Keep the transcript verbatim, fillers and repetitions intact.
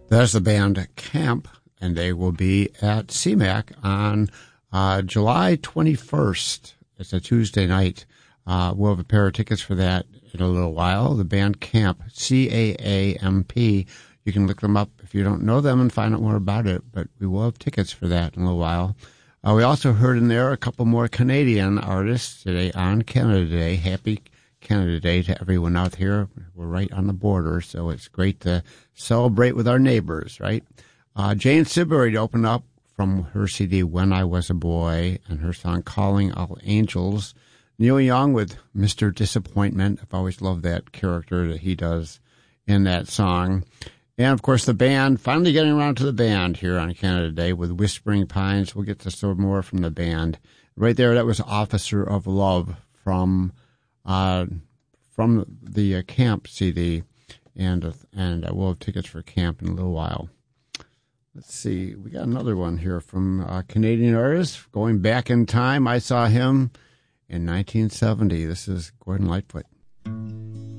There's the band Camp, and they will be at C MAC on uh, July twenty-first. It's a Tuesday night. Uh, we'll have a pair of tickets for that in a little while. The band Camp, C A A M P. You can look them up if you don't know them and find out more about it, but we will have tickets for that in a little while. Uh, we also heard in there a couple more Canadian artists today on Canada Day. Happy Canada Day to everyone out here. We're right on the border, so it's great to celebrate with our neighbors, right? Uh, Jane Siberry opened up from her C D When I Was a Boy and her song Calling All Angels. Neil Young with Mister Disappointment. I've always loved that character that he does in that song. And, of course, the band, finally getting around to the band here on Canada Day with Whispering Pines. We'll get to some more from the band. Right there, that was Officer of Love from uh, from the uh, Camp C D. And, uh, and uh, we'll have tickets for Camp in a little while. Let's see. We got another one here from a Canadian artist. Going back in time, I saw him in nineteen seventy. This is Gordon Lightfoot.